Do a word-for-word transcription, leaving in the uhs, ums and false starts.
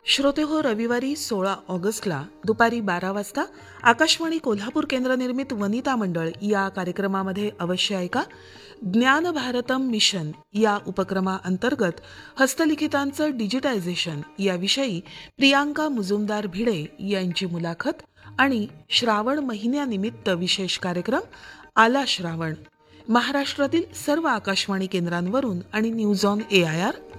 श्रोते हो, रविवारी सोळा ऑगस्टला दुपारी बारा वाजता आकाशवाणी कोल्हापूर केंद्र निर्मित वनिता मंडळ या कार्यक्रमामध्ये अवश्य ऐका. ज्ञान भारतम मिशन या उपक्रमाअंतर्गत हस्तलिखितांचं डिजिटायझेशन याविषयी प्रियांका मुजुमदार भिडे यांची मुलाखत आणि श्रावण महिन्यानिमित्त विशेष कार्यक्रम आला श्रावण. महाराष्ट्रातील सर्व आकाशवाणी केंद्रांवरून आणि news on A I R